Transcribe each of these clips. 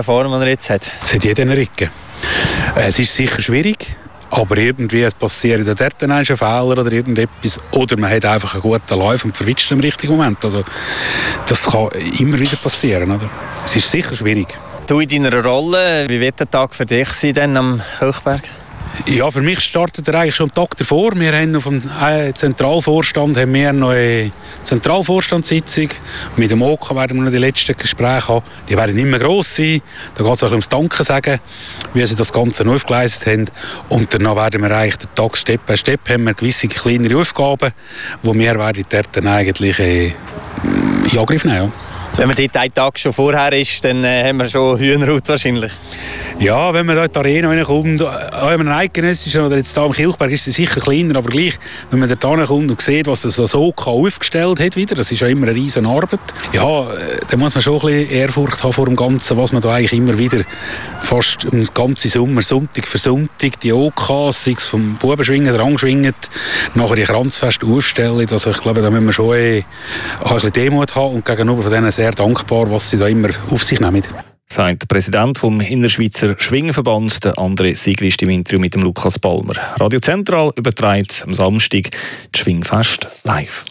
Form, die er jetzt hat? Es hat jeder eine Ricke. Es ist sicher schwierig, aber irgendwie es passiert dort ein Fehler oder irgendetwas. Oder man hat einfach einen guten Lauf und verwitscht im richtigen Moment. Also, das kann immer wieder passieren. Oder? Es ist sicher schwierig. Du in deiner Rolle, wie wird der Tag für dich sein denn am Hochberg? Ja, für mich startet er eigentlich schon einen Tag davor. Wir haben auf dem Zentralvorstand noch eine Zentralvorstandssitzung. Mit dem OK werden wir noch die letzten Gespräche haben. Die werden immer gross sein. Da geht es auch ums Danke sagen, wie sie das Ganze aufgeleistet haben. Und danach werden wir eigentlich den Tag Step by Step haben wir gewisse kleinere Aufgaben, die wir werden dort dann eigentlich in Angriff nehmen. Ja. Wenn man dort einen Tag schon vorher ist, dann haben wir schon Hühnerhaut wahrscheinlich. Ja, wenn man da in die Arena reinkommt, auch in einem eidgenössischen oder jetzt hier am Kilchberg ist es sicher kleiner, aber gleich, wenn man da hinkommt und sieht, was das so aufgestellt hat wieder, das ist ja immer eine riesen Arbeit. Ja, da muss man schon ein bisschen Ehrfurcht haben vor dem Ganzen, was man da eigentlich immer wieder fast den ganzen Sommer, Sonntag für Sonntag, die OKs, sei es vom Bubenschwingen, Rangschwingen, nachher die Kranzfeste aufstellen. Also ich glaube, da müssen wir schon ein bisschen Demut haben und gegenüber von denen sehr dankbar, was sie da immer auf sich nehmen. Sagt der Präsident vom Innerschweizer Schwingenverband, der André Sigrist, im Interview mit dem Lukas Palmer. Radio Zentral überträgt am Samstag das Schwingfest live.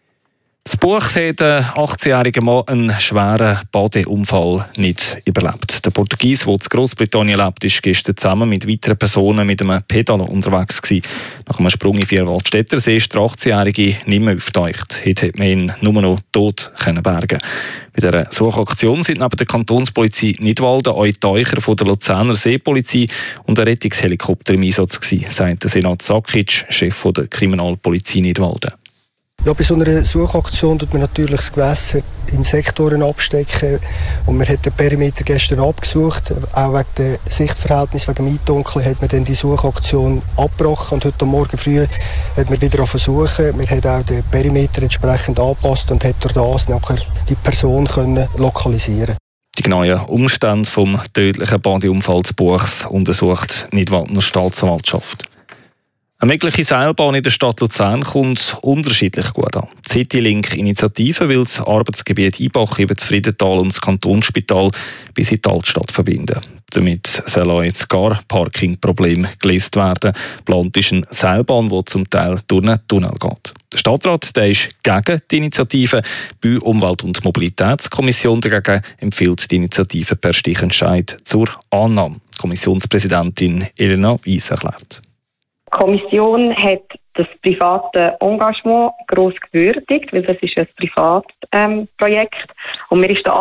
Das Buch hat ein 18-jähriger Mann einen schweren Badeunfall nicht überlebt. Der Portugies, der in Großbritannien lebt, ist gestern zusammen mit weiteren Personen mit einem Pedal unterwegs gewesen. Nach einem Sprung in Vierwaldstättersee ist der 18-jährige nicht mehr aufgetaucht. Heute hat man ihn nur noch tot bergen. Bei dieser Suchaktion sind neben der Kantonspolizei Nidwalden auch die Teucher von der Luzerner Seepolizei und ein Rettungshelikopter im Einsatz gewesen, sagt der Senat Sakic, Chef der Kriminalpolizei Nidwalden. Ja, bei so einer Suchaktion tut man natürlich das Gewässer in Sektoren abstecken. Und man hat den Perimeter gestern abgesucht. Auch wegen der Sichtverhältnis, wegen dem Eindunkeln, hat man dann die Suchaktion abgebrochen. Und heute Morgen früh hat man wieder versuchen. Man hat auch den Perimeter entsprechend angepasst und hat durch das nachher die Person können lokalisieren. Die genauen Umstände des tödlichen Badeunfalls Buchs untersucht die Nidwaldner Staatsanwaltschaft. Eine mögliche Seilbahn in der Stadt Luzern kommt unterschiedlich gut an. Die Citylink-Initiative will das Arbeitsgebiet Ibach über das Friedental und das Kantonsspital bis in die Altstadt verbinden. Damit soll auch das Car-Parking-Problem gelöst werden. Geplant ist eine Seilbahn, die zum Teil durch einen Tunnel geht. Der Stadtrat der ist gegen die Initiative. Die Umwelt- und Mobilitätskommission dagegen empfiehlt die Initiative per Stichentscheid zur Annahme. Kommissionspräsidentin Elena Weiss erklärt. Die Kommission hat das private Engagement gross gewürdigt, weil das ist ein Privatprojekt. Und mir war der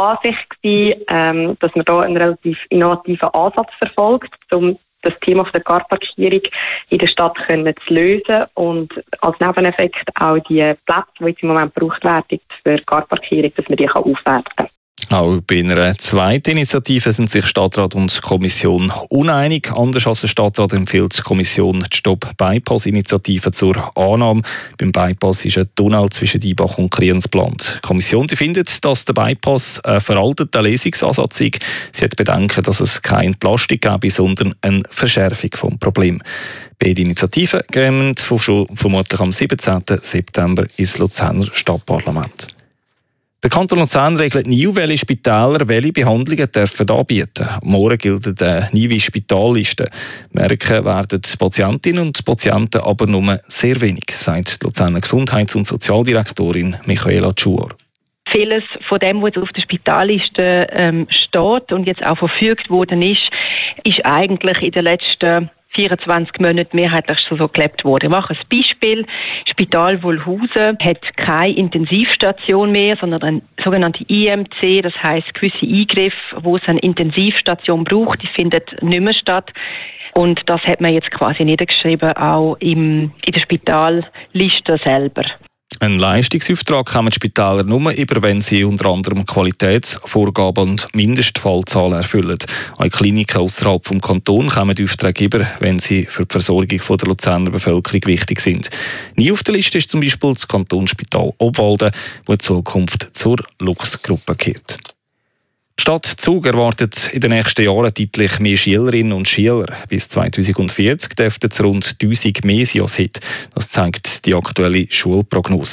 Ansicht, dass man da einen relativ innovativen Ansatz verfolgt, um das Thema der Carparkierung in der Stadt zu lösen und als Nebeneffekt auch die Plätze, die jetzt im Moment gebraucht werden für Carparkierung, dass man die aufwerten kann. Auch bei einer zweiten Initiative sind sich Stadtrat und Kommission uneinig. Anders als der Stadtrat empfiehlt die Kommission die Stop-Bypass-Initiative zur Annahme. Beim Bypass ist ein Tunnel zwischen Ibach und Kriens geplant. Die Kommission findet, dass der Bypass ein veralteter Lösungsansatz ist. Sie hat Bedenken, dass es keine Entlastung gäbe, sondern eine Verschärfung des Problems. Beide Initiativen gehen vermutlich am 17. September ins Luzerner Stadtparlament. Der Kanton Luzern regelt nie, welche Spitäler welche Behandlungen dürfen anbieten. Morgen gilt eine neue Spitalliste. Merken werden die Patientinnen und Patienten aber nur sehr wenig, sagt die Luzerner Gesundheits- und Sozialdirektorin Michaela Tschuor. Vieles von dem, was auf der Spitalliste steht und jetzt auch verfügt worden ist eigentlich in den letzten 24 Monate mehrheitlich so gelebt wurde. Ich mache ein Beispiel. Spital Wolhusen hat keine Intensivstation mehr, sondern eine sogenannte IMC, das heisst gewisse Eingriffe, wo es eine Intensivstation braucht, die findet nicht mehr statt. Und das hat man jetzt quasi niedergeschrieben, auch in der Spitalliste selber. Einen Leistungsauftrag kommen die Spitäler nur über, wenn sie unter anderem Qualitätsvorgaben und Mindestfallzahlen erfüllen. Auch Kliniken außerhalb des Kantons kommen die Aufträge über, wenn sie für die Versorgung der Luzerner Bevölkerung wichtig sind. Nie auf der Liste ist zum Beispiel das Kantonsspital Obwalden, das in Zukunft zur Lux-Gruppe gehört. Die Stadt Zug erwartet in den nächsten Jahren deutlich mehr Schülerinnen und Schüler. Bis 2040 dürften es rund 1000 mehr sein als heute. Das zeigt die aktuelle Schulprognose.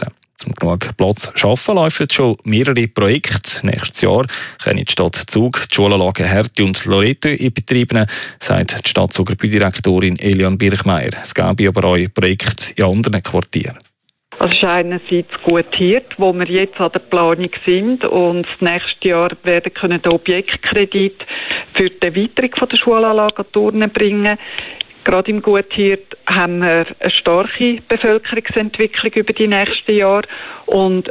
Um genug Platz zu schaffen, laufen schon mehrere Projekte. Nächstes Jahr können die Stadt Zug die Schulanlagen Hertie und Loreto in Betrieb nehmen, sagt die Stadtzuger Baudirektorin Eliane Birchmeier. Es gäbe aber auch Projekte in anderen Quartieren. Es ist einerseits Gutiert, wo wir jetzt an der Planung sind und nächstes Jahr werden können den Objektkredit für die Erweiterung der Schulanlage an Turnen bringen. Gerade im Gutiert haben wir eine starke Bevölkerungsentwicklung über die nächsten Jahre. Und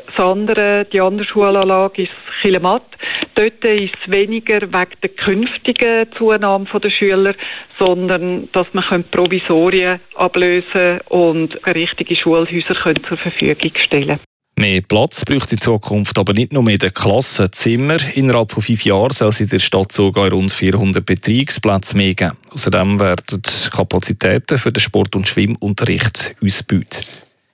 die andere Schulanlage ist Chilematt. Dort ist es weniger wegen der künftigen Zunahme der Schüler, sondern dass man Provisorien ablösen und richtige Schulhäuser zur Verfügung stellen können. Mehr Platz braucht in Zukunft aber nicht nur mehr in den Klassenzimmer. Innerhalb von 5 Jahren soll es in der Stadt sogar rund 400 Betriebsplätze mehr geben. Außerdem werden Kapazitäten für den Sport- und Schwimmunterricht ausgebaut.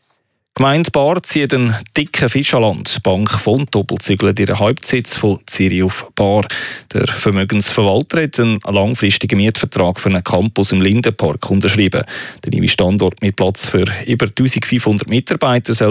Die Gemeinde Bar zieht einen dicken Fisch an Land. Die Bank Vontobel zügelt ihren Hauptsitz von Zürich auf Bar. Der Vermögensverwalter hat einen langfristigen Mietvertrag für einen Campus im Lindenpark unterschrieben. Der neue Standort mit Platz für über 1500 Mitarbeiter soll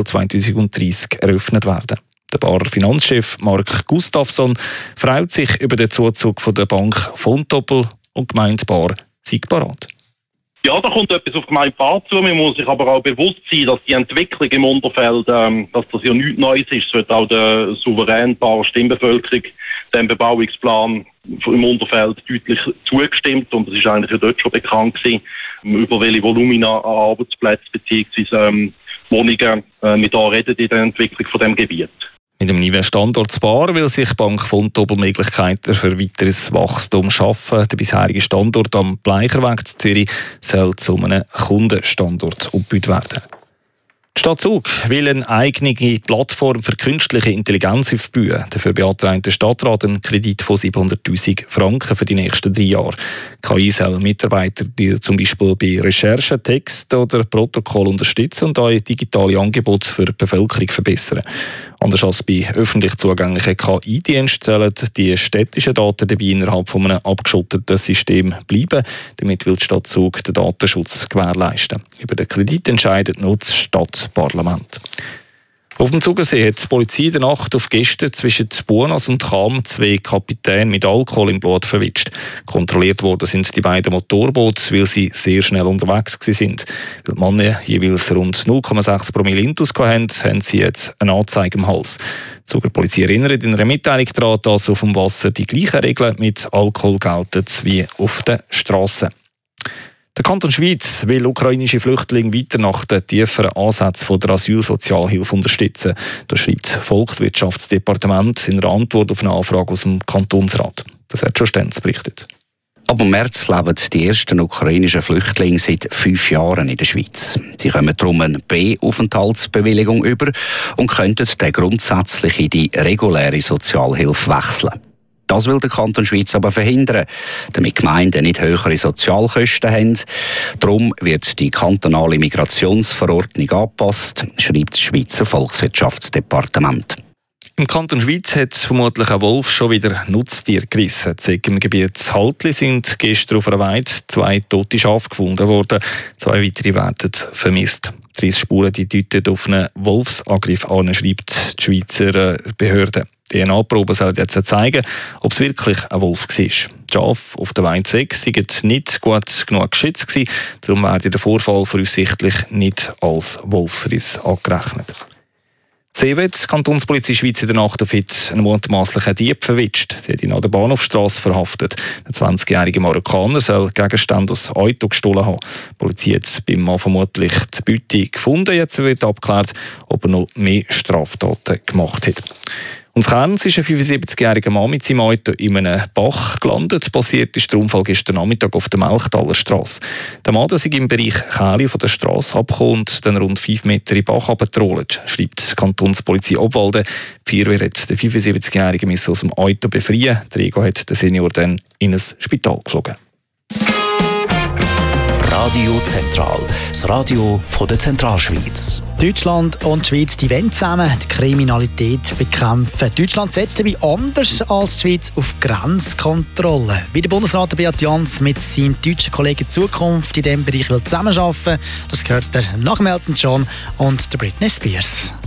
2030 eröffnet werden. Der Barer Finanzchef Mark Gustafsson freut sich über den Zuzug von der Bank Vontobel und die Gemeinde Bar sei parat. Ja, da kommt etwas auf die Gemeinde Bar zu. Man muss sich aber auch bewusst sein, dass die Entwicklung im Unterfeld, dass das ja nichts Neues ist. Es wird auch der souveränen Barer Stimmbevölkerung dem Bebauungsplan im Unterfeld deutlich zugestimmt. Und es ist eigentlich ja dort schon bekannt gewesen, über welche Volumina an Arbeitsplätzen bzw. Wohnungen wir da reden in der Entwicklung von dem Gebiet. Mit dem neuen Standort zu Bar will sich die Bank Vontobel Möglichkeiten für weiteres Wachstum schaffen. Der bisherige Standort am Bleicherweg in Zürich soll zu einem Kundenstandort umgebaut werden. Die Stadt Zug will eine eigene Plattform für künstliche Intelligenz aufbauen. Dafür beantragt der Stadtrat einen Kredit von 700'000 Franken für die nächsten 3 Jahre. KI soll Mitarbeiter, die zum Beispiel bei Recherchen, Text oder Protokoll unterstützen und auch digitale Angebote für die Bevölkerung verbessern. Anders als bei öffentlich zugänglichen KI-Diensten sollen die städtischen Daten dabei innerhalb von einem abgeschotteten System bleiben. Damit will die Stadt Zug den Datenschutz gewährleisten. Über den Kredit entscheidet nur das Stadtparlament. Auf dem Zugersee hat die Polizei in der Nacht auf Gäste zwischen Buenos und Cham 2 Kapitäne mit Alkohol im Blut verwischt. Kontrolliert worden sind die beiden Motorboote, weil sie sehr schnell unterwegs waren. Weil die Männer jeweils rund 0,6 Promille Intus hatten, haben sie jetzt eine Anzeige im Hals. Die Zuger Polizei erinnert in einer Mitteilung daran, dass auf dem Wasser die gleichen Regeln mit Alkohol gelten wie auf den Strassen. Der Kanton Schwyz will ukrainische Flüchtlinge weiter nach den tieferen Ansätzen der Asylsozialhilfe unterstützen. Das schreibt das Volkswirtschaftsdepartement in einer Antwort auf eine Anfrage aus dem Kantonsrat. Das hat schon Stenz berichtet. Ab März leben die ersten ukrainischen Flüchtlinge seit 5 Jahren in der Schweiz. Sie kommen darum eine B-Aufenthaltsbewilligung über und könnten dann grundsätzlich in die reguläre Sozialhilfe wechseln. Das will der Kanton Schwyz aber verhindern, damit Gemeinden nicht höhere Sozialkosten haben. Darum wird die kantonale Migrationsverordnung angepasst, schreibt das Schweizer Volkswirtschaftsdepartement. Im Kanton Schwyz hat vermutlich ein Wolf schon wieder Nutztiere gerissen. Im Gebiet Haltli sind gestern auf einer Weide 2 tote Schafe gefunden worden. 2 weitere werden vermisst. 30 Spuren die deuten auf einen Wolfsangriff an, schreibt die Schweizer Behörde. Die DNA-Probe soll jetzt zeigen, ob es wirklich ein Wolf war. Die Schafe auf der Weide 6 waren nicht gut genug geschützt gewesen, darum wird der Vorfall voraussichtlich nicht als Wolfsriss angerechnet. Die Kantonspolizei Schweiz in der Nacht auf einen mutmaßlichen Dieb verwischt. Sie hat ihn an der Bahnhofstrasse verhaftet. Der 20-jährige Marokkaner soll Gegenstände aus dem Auto gestohlen haben. Die Polizei hat beim Mann vermutlich die Beute gefunden. Jetzt wird abgeklärt, ob er noch mehr Straftaten gemacht hat. Und in Kerns ist ein 75-jähriger Mann mit seinem Auto in einem Bach gelandet. Passiert ist der Unfall gestern Nachmittag auf der Melchtaler Strasse. Der Mann ist im Bereich Käli von der Strasse abgekommen und dann rund 5 Meter in den Bach runtergetrollt, schreibt die Kantonspolizei Obwalden. Die Feuerwehr hat den 75-jährigen aus dem Auto befreien. Der Ego hat den Senior dann in ein Spital geflogen. Radio Zentral, das Radio von der Zentralschweiz. Deutschland und die Schweiz die wollen zusammen die Kriminalität bekämpfen. Deutschland setzt dabei anders als die Schweiz auf Grenzkontrollen. Wie der Bundesrat Beat Jans mit seinen deutschen Kollegen Zukunft in diesem Bereich will zusammenarbeiten, das gehört der nach Elton John und der Britney Spears.